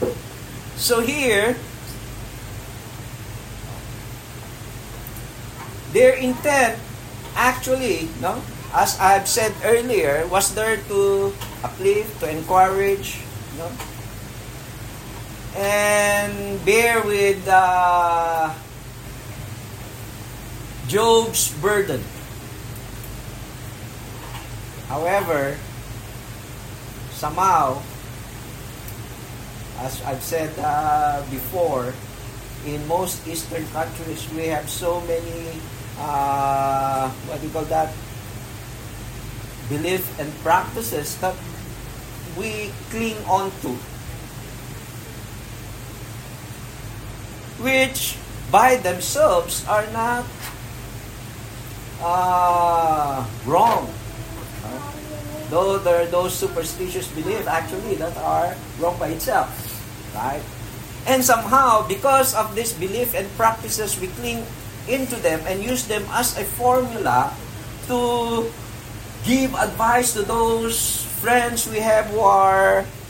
So here, their intent actually, no, as I've said earlier, was there to uplift, to encourage, no, and bear with Job's burden. However, somehow, as I've said before, in most Eastern countries, we have so many, what do you call that, belief and practices that we cling on to, which by themselves are not wrong. Though there are those superstitious beliefs actually that are wrong by itself, right? And somehow, because of this belief and practices, we cling into them and use them as a formula to give advice to those friends we have who are